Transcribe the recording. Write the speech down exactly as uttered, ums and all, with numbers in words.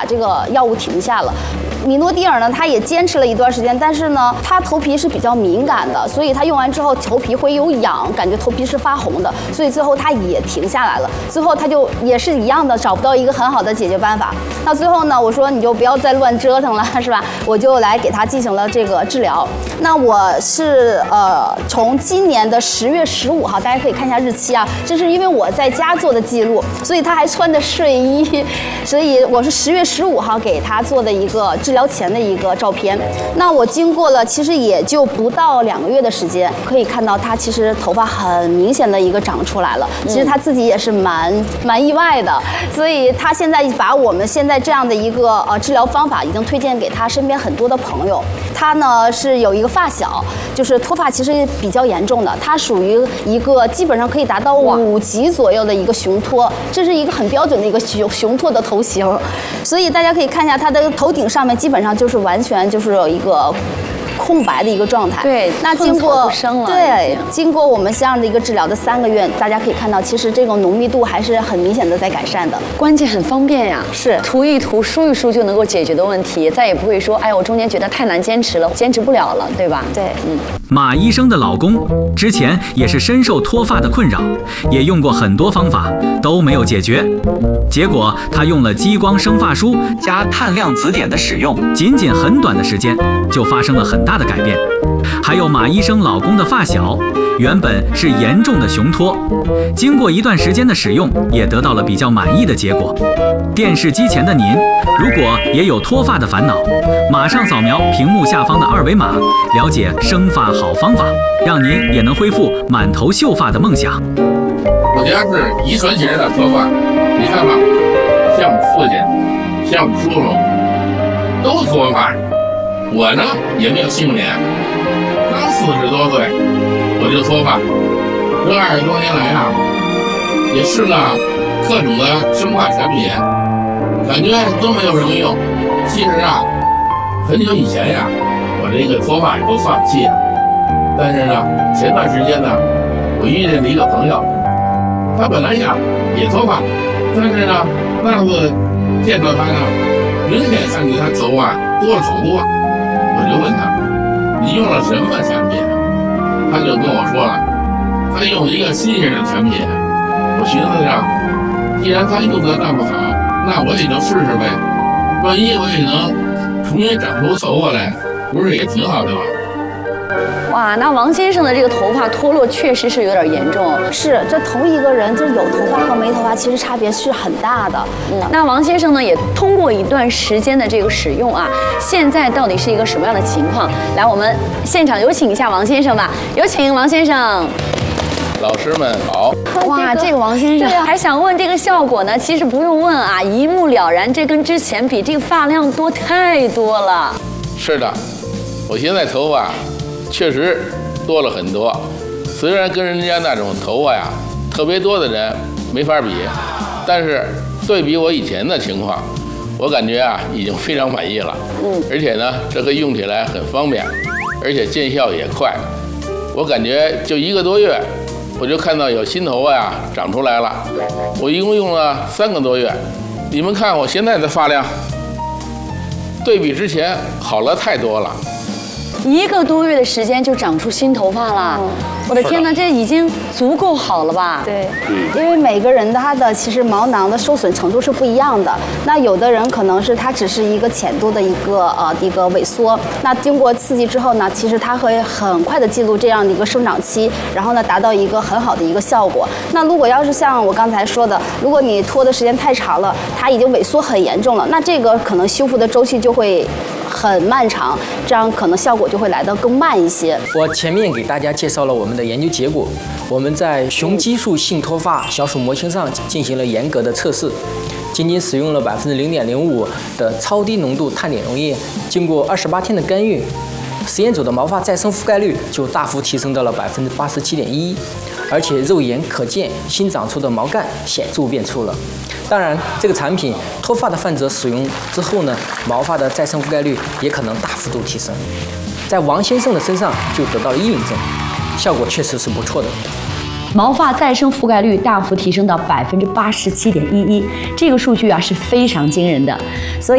这个药物停下了。米诺地尔呢，他也坚持了一段时间，但是呢，他头皮是比较敏感的，所以他用完之后头皮会有痒，感觉头皮是发红的，所以最后他也停下来了。最后他就也是一样的，找不到一个很好的解决办法。那最后呢，我说你就不要再乱折腾了，是吧？我就来给他进行了这个治疗。那我是呃从今年的十月十五号，大家可以看一下日期啊，这是因为我在家做的记录，所以他还穿着睡衣，所以我是十月十五号给他做的一个治疗前的一个照片。那我经过了其实也就不到两个月的时间，可以看到他其实头发很明显的一个长出来了。其实他自己也是蛮蛮意外的，所以他现在把我们现在这样的一个呃治疗方法已经推荐给他身边很多的朋友。他呢是有一个发小，就是脱发其实比较严重的，他属于一个基本上可以达到五级左右的一个雄脱，这是一个很标准的一个雄雄脱的头型，所以大家可以看一下他的头顶上面基本上就是完全就是有一个空白的一个状态。 对， 那经过对经过我们这样的一个治疗的三个月，大家可以看到，其实这种浓密度还是很明显的在改善的。 关键很方便呀， 是涂一涂、梳一梳就能够解决的问题，再也不会说，哎，我中间觉得太难坚持了，坚持不了了，对吧？ 对， 嗯。 马医生的老公之前也是深受脱发的困扰，也用过很多方法都没有解决，结果他用了激光生发梳加碳量紫碘的使用，仅仅很短的时间就发生了很大的改变。还有马医生老公的发小，原本是严重的雄脱，经过一段时间的使用，也得到了比较满意的结果。电视机前的您，如果也有脱发的烦恼，马上扫描屏幕下方的二维码，了解生发好方法，让您也能恢复满头秀发的梦想。 我家是遗传型的脱发，你看吧，像我父亲，像我叔叔，都脱发。我呢也没有幸免，刚四十多岁我就脱发，这二十多年来啊，也试了各种的生发产品，感觉都没有什么用。其实啊，很久以前呀，我这个脱发也都放弃了。但是呢，前段时间呢，我遇见了一个朋友，他本来呀也脱发，但是呢，那次见到他呢，明显看见他头发多了好多。我就问他，你用了什么产品？他就跟我说了，他用一个新型的产品。我寻思着，既然他用的那么好，那我也就试试呗。万一我也能重新长出头发来，不是也挺好的吗？ 哇，那王先生的这个头发脱落确实是有点严重。 是，这同一个人，就是有头发和没头发，其实差别是很大的。 嗯，那王先生呢，也通过一段时间的这个使用啊，现在到底是一个什么样的情况？来，我们现场有请一下王先生吧，有请王先生。 老师们好。 哇，这个王先生还想问这个效果呢？其实不用问啊，一目了然，这跟之前比，这个发量多太多了。 是的，我现在头发确实多了很多，虽然跟人家那种头发呀特别多的人没法比，但是对比我以前的情况，我感觉啊已经非常满意了。嗯，而且呢，这个用起来很方便，而且见效也快。我感觉就一个多月，我就看到有新头发呀长出来了。我一共用了三个多月，你们看我现在的发量，对比之前好了太多了。 一个多月的时间就长出新头发了，嗯、我的天哪，这已经足够好了吧？ 对，因为每个人他的其实毛囊的受损程度是不一样的。那有的人可能是它只是一个浅度的一个呃一个萎缩，那经过刺激之后呢，其实它会很快的进入这样的一个生长期，然后呢达到一个很好的一个效果。那如果要是像我刚才说的，如果你拖的时间太长了，它已经萎缩很严重了，那这个可能修复的周期就会很漫长，这样可能效果就会来得更慢一些。 我前面给大家介绍了我们的研究结果，我们在雄激素性脱发小鼠模型上进行了严格的测试，仅仅使用了百分之零点零五的超低浓度碳碘溶液，经过二十八天的干预，实验组的毛发再生覆盖率就大幅提升到了百分之八十七点一，而且肉眼可见新长出的毛干显著变粗了。当然，这个产品脱发的患者使用之后呢，毛发的再生覆盖率也可能大幅度提升。在王先生的身上就得到了印证，效果确实是不错的。 毛发再生覆盖率大幅提升到百分之八十七点一一，这个数据啊是非常惊人的，所以。